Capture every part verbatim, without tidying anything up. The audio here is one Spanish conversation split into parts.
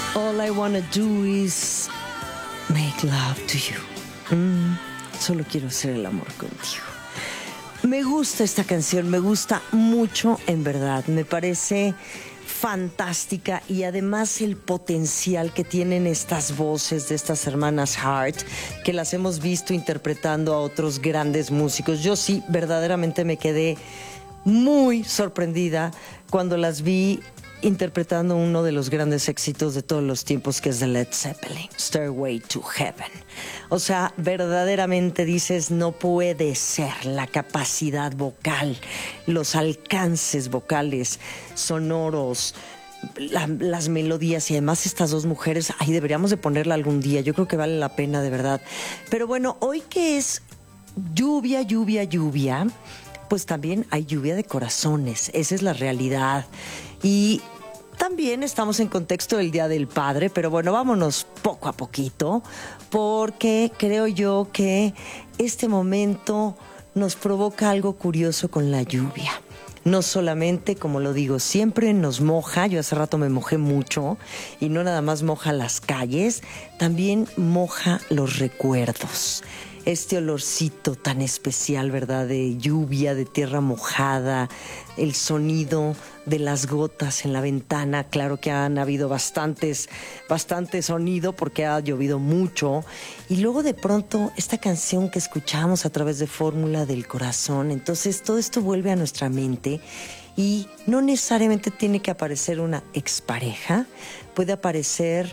All I wanna do is make love to you. Mm, solo quiero hacer el amor contigo. Me gusta esta canción, me gusta mucho, en verdad. Me parece fantástica y además el potencial que tienen estas voces de estas hermanas Hart, que las hemos visto interpretando a otros grandes músicos. Yo sí, verdaderamente me quedé muy sorprendida cuando las vi interpretando uno de los grandes éxitos de todos los tiempos, que es de Led Zeppelin, Stairway to Heaven. O sea, verdaderamente dices, no puede ser la capacidad vocal, los alcances vocales, sonoros, la, las melodías, y además estas dos mujeres, ahí deberíamos de ponerla algún día, yo creo que vale la pena de verdad. Pero bueno, hoy que es lluvia, lluvia, lluvia, pues también hay lluvia de corazones, esa es la realidad. Y también estamos en contexto del Día del Padre, pero bueno, vámonos poco a poquito, porque creo yo que este momento nos provoca algo curioso con la lluvia. No solamente, como lo digo siempre, nos moja, yo hace rato me mojé mucho, y no nada más moja las calles, también moja los recuerdos. Este olorcito tan especial, ¿verdad? De lluvia, de tierra mojada, el sonido de las gotas en la ventana. Claro que han habido bastantes, bastante sonido porque ha llovido mucho. Y luego de pronto esta canción que escuchamos a través de Fórmula del Corazón. Entonces todo esto vuelve a nuestra mente y no necesariamente tiene que aparecer una expareja. Puede aparecer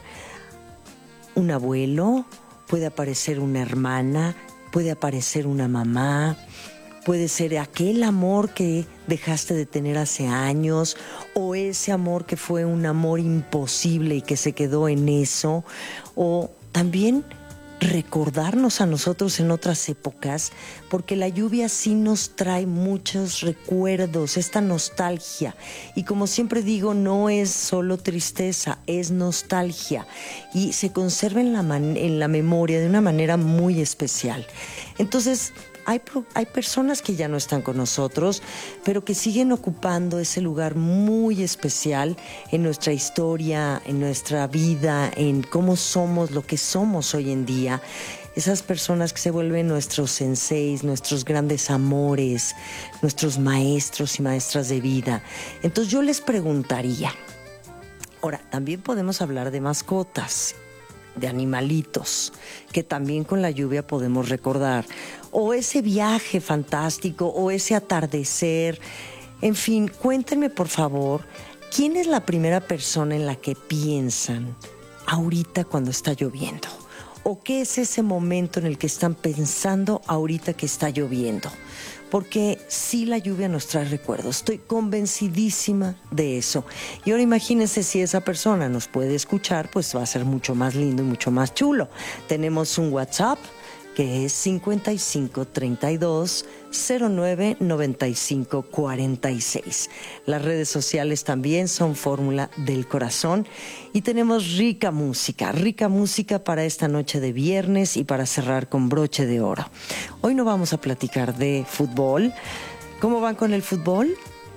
un abuelo, puede aparecer una hermana, puede aparecer una mamá, puede ser aquel amor que dejaste de tener hace años, o ese amor que fue un amor imposible y que se quedó en eso, o también recordarnos a nosotros en otras épocas, porque la lluvia sí nos trae muchos recuerdos, esta nostalgia. Y como siempre digo, no es solo tristeza, es nostalgia. Y se conserva en la, man- en la memoria de una manera muy especial. Entonces, Hay, hay personas que ya no están con nosotros, pero que siguen ocupando ese lugar muy especial en nuestra historia, en nuestra vida, en cómo somos, lo que somos hoy en día. Esas personas que se vuelven nuestros senseis, nuestros grandes amores, nuestros maestros y maestras de vida. Entonces yo les preguntaría, ahora, también podemos hablar de mascotas, de animalitos, que también con la lluvia podemos recordar, o ese viaje fantástico, o ese atardecer. En fin, cuéntenme por favor, ¿quién es la primera persona en la que piensan ahorita cuando está lloviendo? ¿O qué es ese momento en el que están pensando ahorita que está lloviendo? Porque sí, la lluvia nos trae recuerdos. Estoy convencidísima de eso. Y ahora imagínense, si esa persona nos puede escuchar, pues va a ser mucho más lindo y mucho más chulo. Tenemos un WhatsApp que es cincuenta y cinco treinta y dos cero nueve noventa y cinco cuarenta y seis. Las redes sociales también son Fórmula del Corazón. Y tenemos rica música, rica música para esta noche de viernes y para cerrar con broche de oro. Hoy no vamos a platicar de fútbol. ¿Cómo van con el fútbol?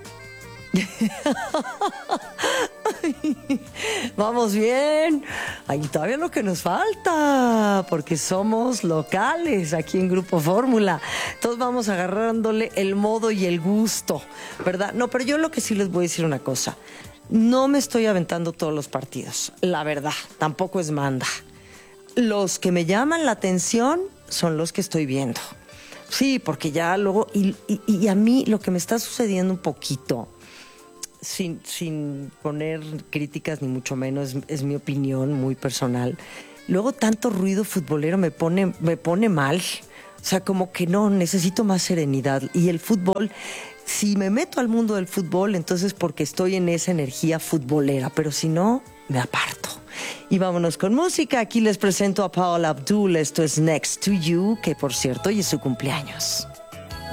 Vamos bien. Ahí todavía lo que nos falta, porque somos locales aquí en Grupo Fórmula. Todos vamos agarrándole el modo y el gusto, ¿verdad? No, pero yo lo que sí les voy a decir una cosa. No me estoy aventando todos los partidos, la verdad, tampoco es manda. Los que me llaman la atención son los que estoy viendo. Sí, porque ya luego, y, y, y a mí lo que me está sucediendo un poquito, sin, sin poner críticas ni mucho menos, es, es mi opinión muy personal, luego tanto ruido futbolero me pone, me pone mal. O sea, como que no, necesito más serenidad. Y el fútbol, si me meto al mundo del fútbol, entonces porque estoy en esa energía futbolera, pero si no, me aparto. Y vámonos con música. Aquí les presento a Paula Abdul. Esto es Next to You, que por cierto hoy es su cumpleaños.